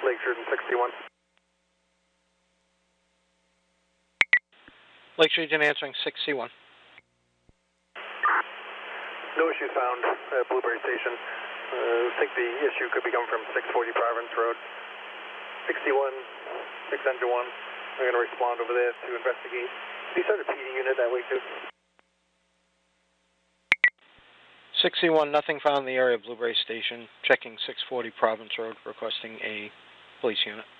Lake Sheridan 61. Lake Sheridan answering 6C1. No issues found at Blueberry Station. I think the issue could be coming from 640 Province Road. 61, 6 Engine 1. We're going to respond over there to investigate. Can you start a PD unit that way too? 6C1, nothing found in the area of Blueberry Station. Checking 640 Province Road, requesting a police unit.